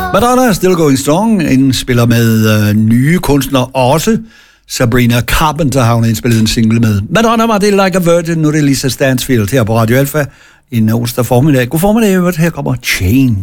Madonna er still going strong, indspiller med nye kunstnere også. Sabrina Carpenter har hun indspillet en single med. Madonna var det Like a Virgin, nu er det Lisa Stansfield her på Radio Alpha en onsdag formiddag. God formiddag, her kommer Change.